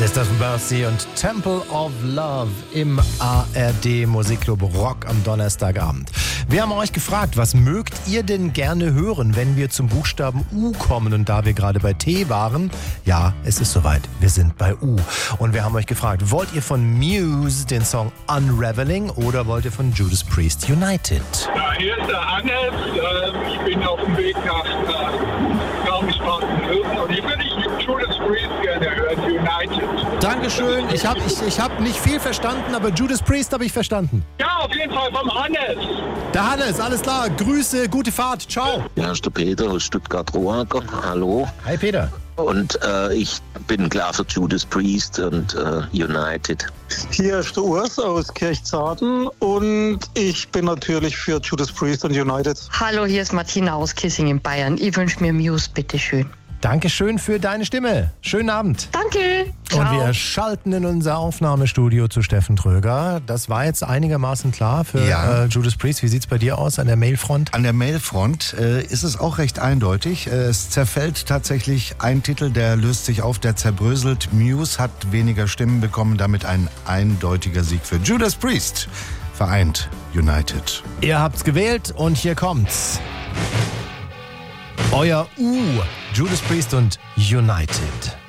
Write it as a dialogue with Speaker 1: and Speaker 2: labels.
Speaker 1: Sisters of Mercy und Temple of Love im ARD Musikclub Rock am Donnerstagabend. Wir haben euch gefragt, was mögt ihr denn gerne hören, wenn wir zum Buchstaben U kommen? Und da wir gerade bei T waren, ja, es ist soweit, wir sind bei U. Und wir haben euch gefragt, wollt ihr von Muse den Song Unraveling oder wollt ihr von Judas Priest United?
Speaker 2: Ja, hier ist der Hannes. Ich bin auf dem Weg nach Garmisch-Partenkirchen und hier würde ich Judas Priest gerne hören, United.
Speaker 1: Dankeschön, ich hab nicht viel verstanden, aber Judas Priest habe ich verstanden.
Speaker 2: Ja, auf jeden Fall vom Hannes.
Speaker 1: Der Hannes, alles klar, Grüße, gute Fahrt, ciao.
Speaker 3: Ja, ist der Peter aus Stuttgart-Rohacker. Hallo.
Speaker 1: Hi Peter.
Speaker 3: Und ich bin klar für Judas Priest und United.
Speaker 4: Hier ist der Urs aus Kirchzarten und ich bin natürlich für Judas Priest und United.
Speaker 5: Hallo, hier ist Martina aus Kissing in Bayern. Ich wünsche mir Muse, bitteschön.
Speaker 1: Dankeschön für deine Stimme. Schönen Abend.
Speaker 5: Danke. Ciao.
Speaker 1: Und wir schalten in unser Aufnahmestudio zu Steffen Tröger. Das war jetzt einigermaßen klar für Judas Priest. Wie sieht's bei dir aus an der Mailfront?
Speaker 6: An der Mailfront ist es auch recht eindeutig. Es zerfällt tatsächlich ein Titel, der löst sich auf, der zerbröselt. Muse hat weniger Stimmen bekommen, damit ein eindeutiger Sieg für Judas Priest. Vereint United.
Speaker 1: Ihr habt's gewählt und hier kommt's. Euer U, Judas Priest und United.